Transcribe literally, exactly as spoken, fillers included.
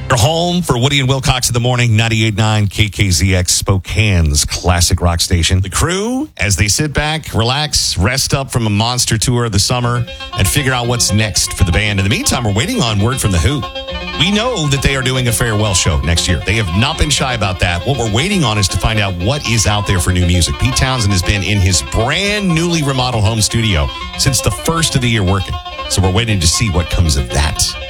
You're home for Woody and Wilcox in the morning, ninety-eight point nine K K Z X, Spokane's classic rock station. The crew, as they sit back, relax, rest up from a monster tour of the summer, and figure out what's next for the band. In the meantime, we're waiting on word from The Who. We know that they are doing a farewell show next year. They have not been shy about that. What we're waiting on is to find out what is out there for new music. Pete Townsend has been in his brand newly remodeled home studio since the first of the year working. So we're waiting to see what comes of that.